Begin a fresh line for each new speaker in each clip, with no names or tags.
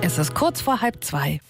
Es ist kurz vor 1:30.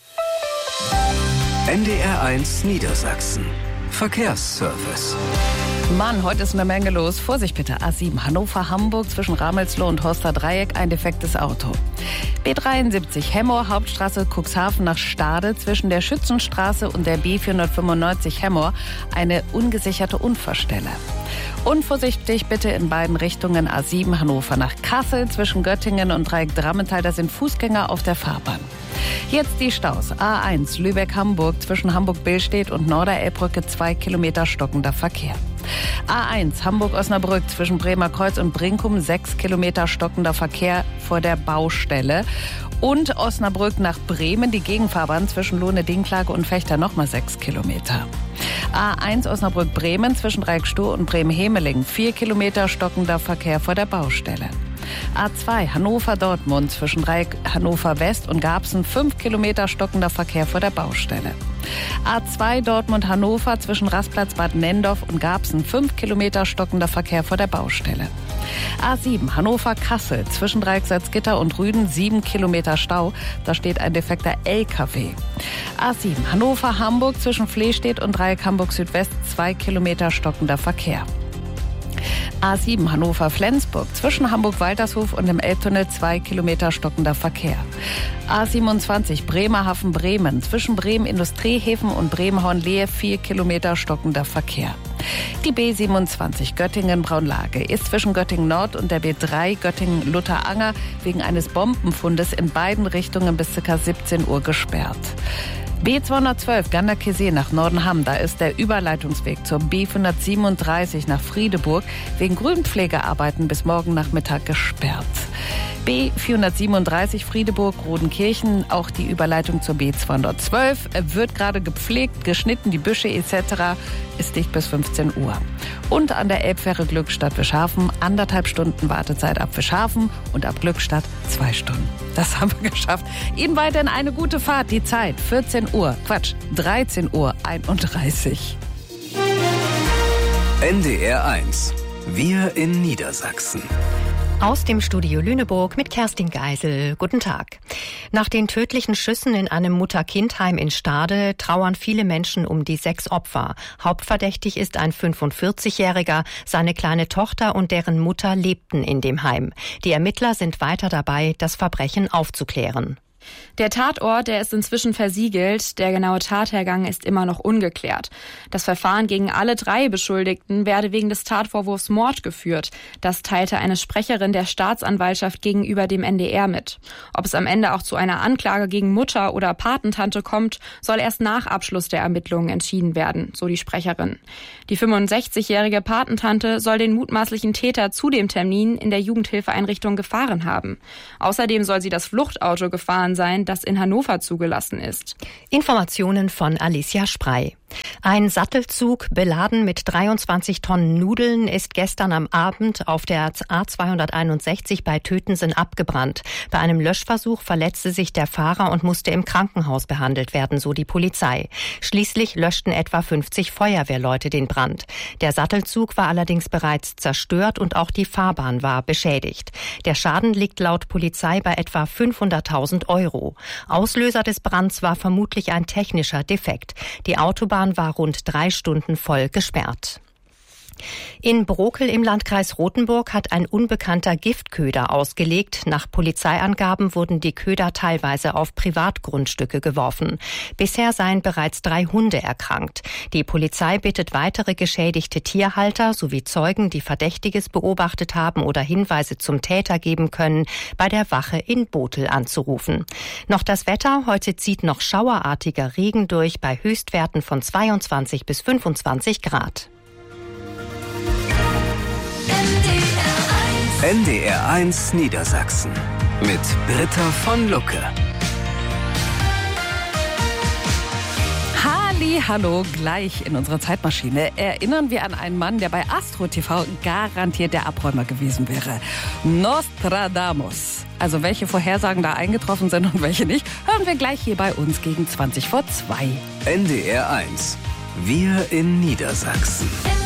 NDR1 Niedersachsen. Verkehrsservice.
Mann, heute ist eine Menge los. Vorsicht bitte. A7 Hannover-Hamburg zwischen Ramelsloh und Horster Dreieck, ein defektes Auto. B73 Hemmoor, Hauptstraße Cuxhaven nach Stade zwischen der Schützenstraße und der B495 Hemmoor, eine ungesicherte Unfallstelle. Unvorsichtig bitte in beiden Richtungen A7 Hannover nach Kassel zwischen Göttingen und Dreieck Drammental, da sind Fußgänger auf der Fahrbahn. Jetzt die Staus. A1 Lübeck-Hamburg zwischen Hamburg-Billstedt und Norderelbbrücke 2 Kilometer stockender Verkehr. A1 Hamburg-Osnabrück zwischen Bremer Kreuz und Brinkum 6 Kilometer stockender Verkehr vor der Baustelle. Und Osnabrück nach Bremen, die Gegenfahrbahn zwischen Lohne-Dinklage und Fechter nochmal 6 Kilometer. A1 Osnabrück-Bremen zwischen Dreieck-Stuhr und Bremen-Hemeling 4 Kilometer stockender Verkehr vor der Baustelle. A2 Hannover-Dortmund zwischen Dreieck Hannover-West und Garbsen 5 Kilometer stockender Verkehr vor der Baustelle. A2 Dortmund-Hannover zwischen Rastplatz Bad Nendorf und Garbsen 5 Kilometer stockender Verkehr vor der Baustelle. A7 Hannover-Kassel zwischen Dreieck Salzgitter und Rüden 7 Kilometer Stau. Da steht ein defekter LKW. A7 Hannover-Hamburg zwischen Flehstedt und Dreieck Hamburg-Südwest 2 Kilometer stockender Verkehr. A7 Hannover-Flensburg zwischen Hamburg-Waltershof und dem Elbtunnel 2 Kilometer stockender Verkehr. A27 Bremerhaven-Bremen zwischen Bremen-Industriehäfen und Bremerhorn-Lehe 4 Kilometer stockender Verkehr. Die B27 Göttingen-Braunlage ist zwischen Göttingen-Nord und der B3 Göttingen-Lutteranger wegen eines Bombenfundes in beiden Richtungen bis ca. 17 Uhr gesperrt. B212 Ganderkesee nach Nordenham, da ist der Überleitungsweg zur B437 nach Friedeburg wegen Grünpflegearbeiten bis morgen Nachmittag gesperrt. B437 Friedeburg-Rodenkirchen, auch die Überleitung zur B212 wird gerade gepflegt, geschnitten, die Büsche etc. ist dicht bis 15 Uhr. Und an der Elbfähre Glückstadt-Wischhafen 1,5 Stunden Wartezeit ab Wischhafen und ab Glückstadt 2 Stunden. Das haben wir geschafft. Ihnen weiterhin eine gute Fahrt. Die Zeit 13:31 Uhr.
NDR1. Wir in Niedersachsen.
Aus dem Studio Lüneburg mit Kerstin Geisel. Guten Tag. Nach den tödlichen Schüssen in einem Mutter-Kind-Heim in Stade trauern viele Menschen um die 6 Opfer. Hauptverdächtig ist ein 45-Jähriger. Seine kleine Tochter und deren Mutter lebten in dem Heim. Die Ermittler sind weiter dabei, das Verbrechen aufzuklären.
Der Tatort, der ist inzwischen versiegelt. Der genaue Tathergang ist immer noch ungeklärt. Das Verfahren gegen alle 3 Beschuldigten werde wegen des Tatvorwurfs Mord geführt. Das teilte eine Sprecherin der Staatsanwaltschaft gegenüber dem NDR mit. Ob es am Ende auch zu einer Anklage gegen Mutter oder Patentante kommt, soll erst nach Abschluss der Ermittlungen entschieden werden, so die Sprecherin. Die 65-jährige Patentante soll den mutmaßlichen Täter zu dem Termin in der Jugendhilfeeinrichtung gefahren haben. Außerdem soll sie das Fluchtauto gefahren sein, das in Hannover zugelassen ist.
Informationen von Alicia Sprey. Ein Sattelzug beladen mit 23 Tonnen Nudeln ist gestern am Abend auf der A261 bei Tötensen abgebrannt. Bei einem Löschversuch verletzte sich der Fahrer und musste im Krankenhaus behandelt werden, so die Polizei. Schließlich löschten etwa 50 Feuerwehrleute den Brand. Der Sattelzug war allerdings bereits zerstört und auch die Fahrbahn war beschädigt. Der Schaden liegt laut Polizei bei etwa 500.000 €. Auslöser des Brands war vermutlich ein technischer Defekt. Die Autobahn war rund 3 Stunden voll gesperrt. In Brokel im Landkreis Rothenburg hat ein unbekannter Giftköder ausgelegt. Nach Polizeiangaben wurden die Köder teilweise auf Privatgrundstücke geworfen. Bisher seien bereits 3 Hunde erkrankt. Die Polizei bittet weitere geschädigte Tierhalter sowie Zeugen, die Verdächtiges beobachtet haben oder Hinweise zum Täter geben können, bei der Wache in Botel anzurufen. Noch das Wetter. Heute zieht noch schauerartiger Regen durch bei Höchstwerten von 22 bis 25 Grad.
NDR1 Niedersachsen mit Britta von Lucke.
Hallo, gleich in unserer Zeitmaschine erinnern wir an einen Mann, der bei Astro TV garantiert der Abräumer gewesen wäre. Nostradamus. Also welche Vorhersagen da eingetroffen sind und welche nicht, hören wir gleich hier bei uns gegen 2:20.
NDR1. Wir in Niedersachsen.